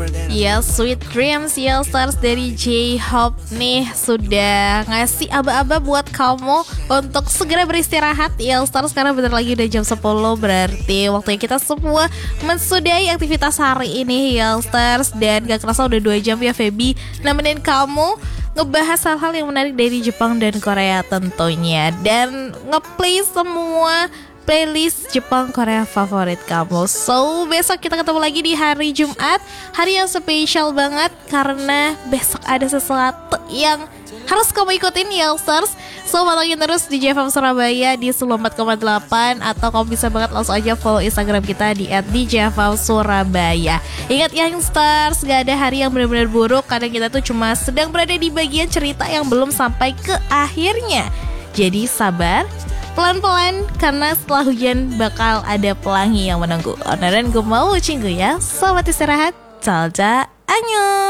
Ya, Sweet Dreams Yellstars dari J-Hope nih sudah ngasih aba-aba buat kamu untuk segera beristirahat Yellstars, karena bentar lagi udah jam 10. Berarti waktunya kita semua mensudahi aktivitas hari ini Yellstars. Dan gak kerasa udah 2 jam ya Feby nemenin kamu ngebahas hal-hal yang menarik dari Jepang dan Korea tentunya, dan ngeplay semua playlist Jepang Korea favorit kamu. So besok kita ketemu lagi di hari Jumat, hari yang spesial banget karena besok ada sesuatu yang harus kamu ikutin Yellstars. So pantengin terus di JFM Surabaya di 94,8, atau kamu bisa banget langsung aja follow Instagram kita di @djfm Surabaya. Ingat ya Yellstars, gak ada hari yang benar-benar buruk. Kadang kita tuh cuma sedang berada di bagian cerita yang belum sampai ke akhirnya. Jadi sabar, pelan-pelan, karena setelah hujan bakal ada pelangi yang menunggu. Onaran gue mau cinggu ya. Selamat istirahat. Calja, annyeong.